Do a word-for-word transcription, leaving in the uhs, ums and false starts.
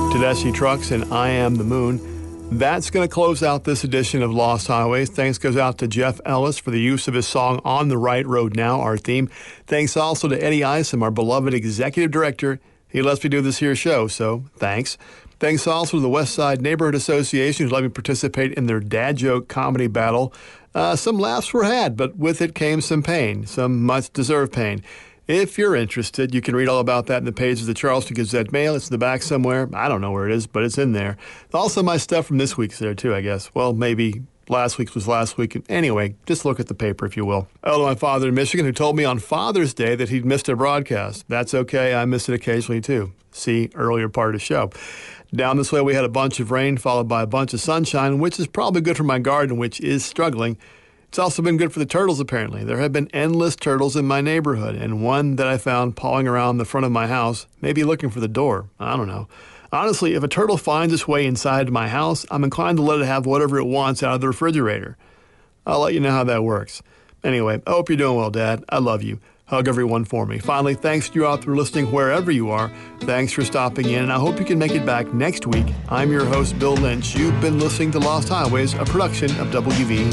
Tedeschi Trucks and I Am the Moon. That's going to close out this edition of Lost Highways. Thanks goes out to Jeff Ellis for the use of his song On the Right Road Now, our theme. Thanks also to Eddie Isom, our beloved executive director. He lets me do this here show, so thanks. Thanks also to the West Side Neighborhood Association who let me participate in their dad joke comedy battle. Uh, some laughs were had, but with it came some pain, some much-deserved pain. If you're interested, you can read all about that in the pages of the Charleston Gazette Mail. It's in the back somewhere. I don't know where it is, but it's in there. Also, my stuff from this week's there, too, I guess. Well, maybe last week's was last week. Anyway, just look at the paper, if you will. Oh, to my father in Michigan, who told me on Father's Day that he'd missed a broadcast. That's okay. I miss it occasionally, too. See earlier part of the show. Down this way, we had a bunch of rain followed by a bunch of sunshine, which is probably good for my garden, which is struggling. It's also been good for the turtles, apparently. There have been endless turtles in my neighborhood, and one that I found pawing around the front of my house, maybe looking for the door. I don't know. Honestly, if a turtle finds its way inside my house, I'm inclined to let it have whatever it wants out of the refrigerator. I'll let you know how that works. Anyway, I hope you're doing well, Dad. I love you. Hug everyone for me. Finally, thanks to you out there listening wherever you are. Thanks for stopping in, and I hope you can make it back next week. I'm your host, Bill Lynch. You've been listening to Lost Highways, a production of W V